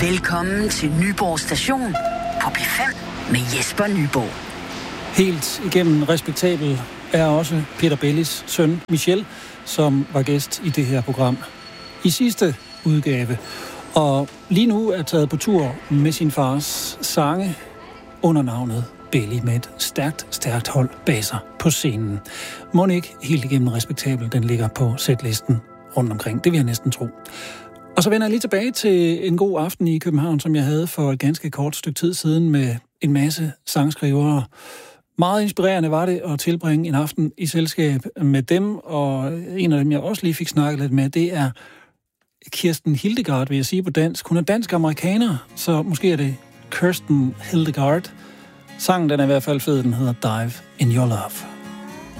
Velkommen til Nyborg Station på P5 med Jesper Nyborg. Helt igennem respektabel er også Peter Bellis søn Michel, som var gæst i det her program i sidste udgave. Og lige nu er taget på tur med sin fars sange under navnet Belly med et stærkt hold bag sig på scenen. Må ikke helt igennem respektabel, den ligger på setlisten rundt omkring. Det vil jeg næsten tro. Og så vender jeg lige tilbage til en god aften i København, som jeg havde for et ganske kort stykke tid siden med en masse sangskrivere. Meget inspirerende var det at tilbringe en aften i selskab med dem, og en af dem, jeg også lige fik snakket lidt med, det er Kirsten Hildegard, vil jeg sige på dansk. Hun er dansk-amerikaner, så måske er det Kirsten Hildegard. Sangen, den er i hvert fald fed, den hedder Dive in Your Love.